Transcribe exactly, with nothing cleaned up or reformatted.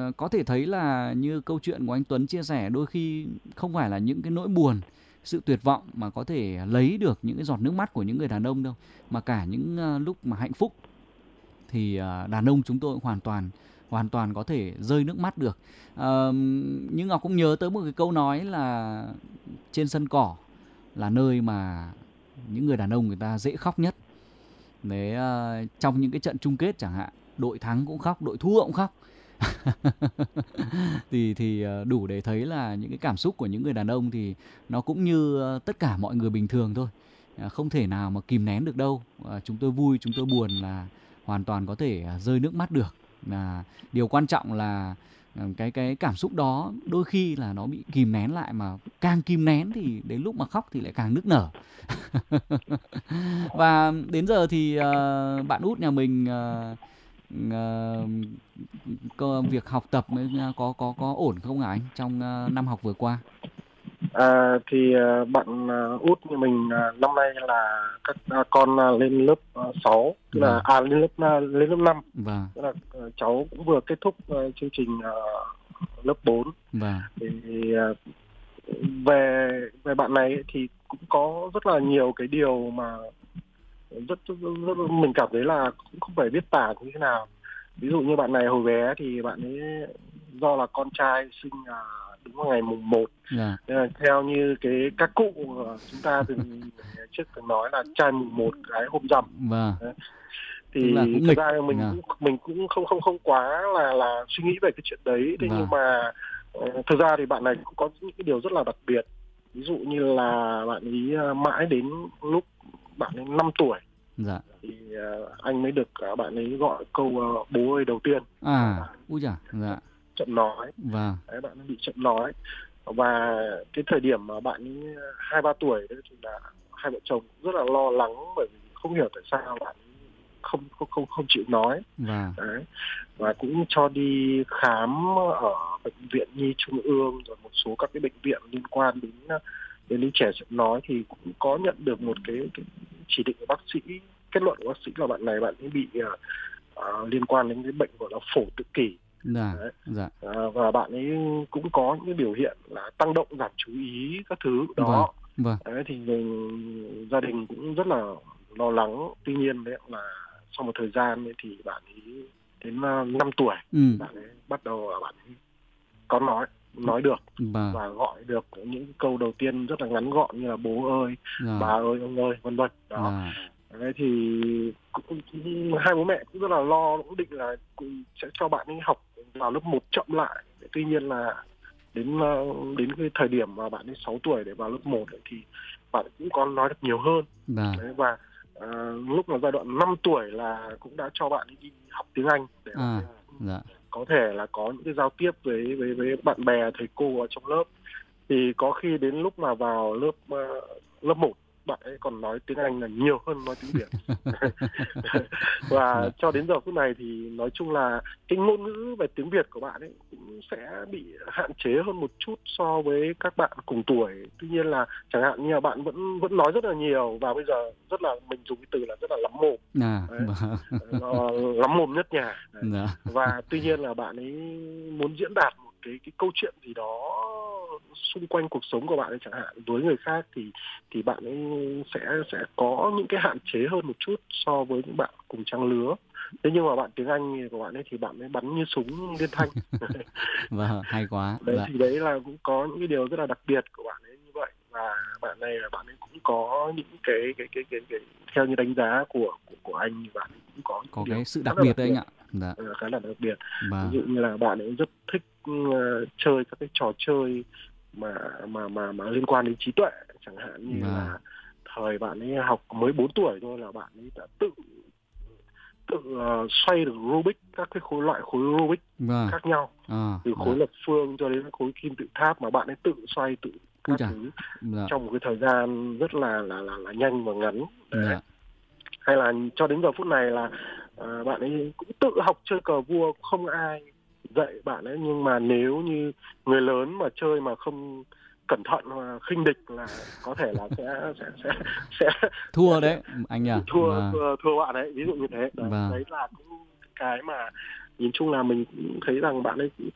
có thể thấy là như câu chuyện của anh Tuấn chia sẻ, đôi khi không phải là những cái nỗi buồn, sự tuyệt vọng mà có thể lấy được những cái giọt nước mắt của những người đàn ông đâu, mà cả những uh, lúc mà hạnh phúc thì uh, đàn ông chúng tôi cũng hoàn toàn hoàn toàn có thể rơi nước mắt được. Uh, nhưng Ngọc cũng nhớ tới một cái câu nói là trên sân cỏ là nơi mà những người đàn ông người ta dễ khóc nhất. Đấy, uh, trong những cái trận chung kết chẳng hạn, đội thắng cũng khóc, đội thua cũng khóc. thì thì đủ để thấy là những cái cảm xúc của những người đàn ông thì nó cũng như tất cả mọi người bình thường thôi, không thể nào mà kìm nén được đâu. Chúng tôi vui, chúng tôi buồn là hoàn toàn có thể rơi nước mắt được. Là điều quan trọng là cái cái cảm xúc đó đôi khi là nó bị kìm nén lại, mà càng kìm nén thì đến lúc mà khóc thì lại càng nức nở. Và đến giờ thì uh, bạn út nhà mình uh, uh, việc học tập có có có ổn không hả anh trong uh, năm học vừa qua? À, thì uh, bạn uh, út như mình uh, năm nay là các uh, con uh, lên lớp uh, sáu, tức là à lên lớp uh, lên lớp năm. Vâng. Tức là uh, cháu cũng vừa kết thúc uh, chương trình uh, lớp bốn. Vâng. Thì uh, về về bạn này ấy, thì cũng có rất là nhiều cái điều mà rất, rất, rất mình cảm thấy là cũng không phải biết tả như thế nào. Ví dụ như bạn này hồi bé thì bạn ấy do là con trai sinh uh, đúng vào ngày mùng một. Yeah. Theo như cái các cụ chúng ta từng trước từng nói là trai mùng một gái hôm rằm. Vâng. Thì thực ra mình yeah. cũng mình cũng không không không quá là là suy nghĩ về cái chuyện đấy. Thế vâng. Nhưng mà uh, thực ra thì bạn này cũng có những cái điều rất là đặc biệt. Ví dụ như là bạn ấy uh, mãi đến lúc bạn ấy năm tuổi. Dạ. Thì uh, anh mới được uh, bạn ấy gọi câu uh, bố ơi đầu tiên. À, úi chà, dạ. Chậm nói. Vâng. Đấy, bạn ấy bị chậm nói. Và cái thời điểm mà bạn ấy hai ba tuổi đấy thì là hai vợ chồng rất là lo lắng, bởi vì không hiểu tại sao bạn ấy không không không không chịu nói. Vâng. Đấy. Và cũng cho đi khám ở bệnh viện Nhi Trung ương rồi một số các cái bệnh viện liên quan đến đến lý trẻ chậm nói, thì cũng có nhận được một cái, cái chỉ định của bác sĩ, kết luận của bác sĩ là bạn này bạn ấy bị uh, uh, liên quan đến cái bệnh gọi là phổi tự kỷ. Dạ, dạ. À, và bạn ấy cũng có những cái biểu hiện là tăng động, giảm chú ý các thứ đó. Vâng, vâng. Đấy, thì mình, gia đình cũng rất là lo lắng. Tuy nhiên đấy là sau một thời gian ấy, thì bạn ấy đến uh, năm tuổi ừ. bạn ấy bắt đầu bạn ấy có nói nói được vâng. và gọi được những câu đầu tiên rất là ngắn gọn như là bố ơi, dạ. bà ơi, ông ơi, vân vân đó. dạ. Đấy, thì cũng, hai bố mẹ cũng rất là lo, cũng định là cũng sẽ cho bạn ấy học vào lớp một chậm lại. Tuy nhiên là đến đến cái thời điểm mà bạn ấy sáu tuổi để vào lớp một ấy, thì bạn cũng có nói được nhiều hơn. dạ. Đấy, và uh, lúc là giai đoạn năm tuổi là cũng đã cho bạn ấy đi học tiếng Anh để à, dạ. có thể là có những cái giao tiếp với với với bạn bè, thầy cô ở trong lớp. Thì có khi đến lúc mà vào lớp uh, lớp một, bạn ấy còn nói tiếng Anh là nhiều hơn nói tiếng Việt. Và dạ. cho đến giờ phút này thì nói chung là cái ngôn ngữ về tiếng Việt của bạn ấy cũng sẽ bị hạn chế hơn một chút so với các bạn cùng tuổi. Tuy nhiên là chẳng hạn như là bạn vẫn vẫn nói rất là nhiều, và bây giờ rất là, mình dùng cái từ là rất là lắm mồm. À, Nó lắm mồm nhất nhà. Dạ. Và tuy nhiên là bạn ấy muốn diễn đạt một cái cái câu chuyện gì đó xung quanh cuộc sống của bạn ấy chẳng hạn với người khác, thì thì bạn ấy sẽ sẽ có những cái hạn chế hơn một chút so với những bạn cùng trang lứa. Thế nhưng mà bạn tiếng Anh của bạn ấy thì bạn ấy bắn như súng liên thanh. Vâng, hay quá. Đấy, dạ. thì đấy là cũng có những cái điều rất là đặc biệt của bạn ấy như vậy. Và bạn này là bạn ấy cũng có những cái cái cái cái, cái theo như đánh giá của của, của anh thì bạn ấy cũng có có cái sự đặc biệt đấy anh ạ. Dạ. Khá là đặc biệt. Vâng. Ví dụ như là bạn ấy rất thích uh, chơi các cái trò chơi mà mà mà mà liên quan đến trí tuệ, chẳng hạn như vâng. là thời bạn ấy học mới bốn tuổi thôi là bạn ấy đã tự tự uh, xoay được Rubik, các cái khối loại khối Rubik vâng. khác nhau, à, từ khối vâng. lập phương cho đến khối kim tự tháp mà bạn ấy tự xoay tự các thứ dạ. trong một cái thời gian rất là là là, là nhanh và ngắn. Dạ. Hay là cho đến giờ phút này là uh, bạn ấy cũng tự học chơi cờ vua, không ai dạy bạn ấy, nhưng mà nếu như người lớn mà chơi mà không cẩn thận mà khinh địch là có thể là sẽ sẽ sẽ, sẽ thua đấy anh nhỉ. Thua, vâng. thua thua bạn ấy, ví dụ như thế. Đấy, vâng. đấy là cũng cái mà nhìn chung là mình cũng thấy rằng bạn ấy cũng